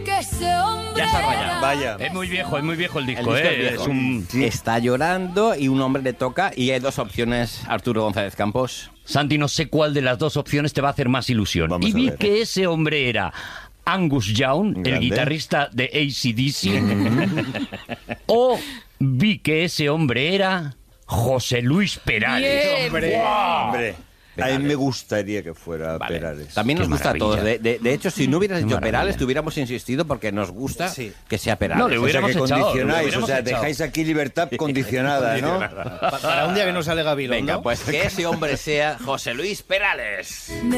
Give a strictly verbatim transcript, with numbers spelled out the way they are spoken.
que ese hombre Ya está rayado. era. Vaya. Es muy viejo, es muy viejo el El disco, disco ¿eh? es viejo. Es un... Sí. Está llorando y un hombre le toca y hay dos opciones, Arturo González Campos. Santi, no sé cuál de las dos opciones te va a hacer más ilusión. Vamos y a vi ver. que ese hombre era Angus Young, el Grande. guitarrista de A C D C, o vi que ese hombre era José Luis Perales. Bien. Hombre, ¡Guau! hombre. A mí me gustaría que fuera Vale. Perales. También nos Qué gusta a todos. maravilla. De, de- de hecho, si no hubieras Qué dicho maravilla. Perales, te hubiéramos insistido porque nos gusta Sí. que sea Perales. No, le O sea, hubiéramos que echado, condicionáis, le hubiéramos o sea, echado. dejáis aquí libertad condicionada, ¿no? Pa- Para un día que no sale Gabilondo. Venga, pues que ese hombre sea José Luis Perales.